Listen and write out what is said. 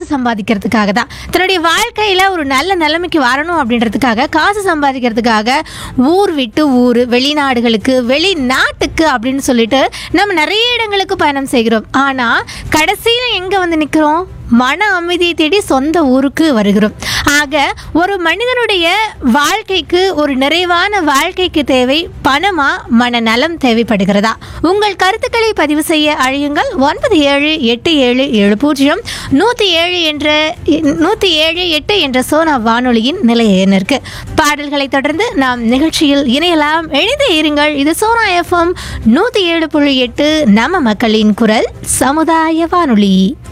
சம்பாதிக்கிறதுக்காக தான். தன்னுடைய வாழ்க்கையில் ஒரு நல்ல நிலைமைக்கு வரணும் அப்படின்றதுக்காக, காசு சம்பாதிக்கிறதுக்காக ஊர் விட்டு ஊர், வெளிநாடுகளுக்கு, வெளிநாட்டுக்கு அப்படின்னு சொல்லிட்டு நம்ம நிறைய இடங்களுக்கு பயணம் செய்கிறோம். ஆனால் கடைசியில் எங்கே வந்து நிற்கிறோம்? மன அமைதியை தேடி சொந்த ஊருக்கு வருகிறோம். ஆக ஒரு மனிதனுடைய வாழ்க்கைக்கு, ஒரு நிறைவான வாழ்க்கைக்கு தேவை பணமா, மனநலம் தேவைப்படுகிறதா? உங்கள் கருத்துக்களை பதிவு செய்ய அழையுங்கள். 9787070107 என்ற சோனா வானொலியின் நிலைய எண்ணிற்கு. பாடல்களை தொடர்ந்து நாம் நிகழ்ச்சியில் இணையலாம். இணைந்து இருங்கள். இது சோனா FM 107.8 நம்ம மக்களின் குரல் சமுதாய வானொலி.